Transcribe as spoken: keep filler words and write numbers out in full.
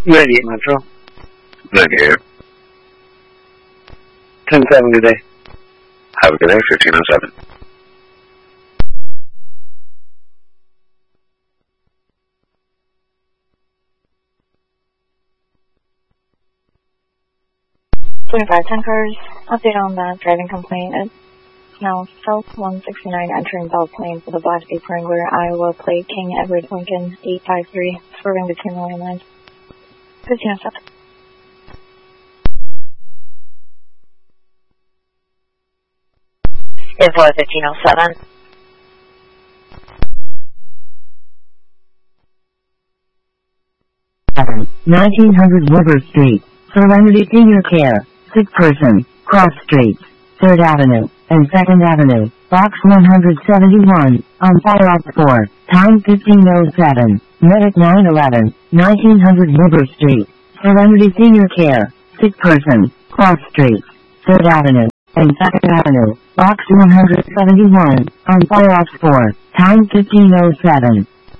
Ready, Metro. Ready here. ten seven, good day. Have a good day, fifteen oh seven. twenty-five ten cars, update on that driving complaint. It's now South one sixty-nine entering Belle Plaine for the Black Jeep Wrangler, Iowa plate King Edward Lincoln eight five three, swerving between the lane lines. fifteen oh seven. Info fifteen oh seven. nineteen hundred River Street, Serenity Senior Care, sick person, cross streets, third Avenue, and second Avenue, box one seventy-one, on fire ops four, time fifteen oh seven, medic nine eleven, nineteen hundred River Street, Serenity Senior Care, sick person, cross streets, third Avenue, and second Avenue, box one seventy-one, on fire ops four, time fifteen oh seven.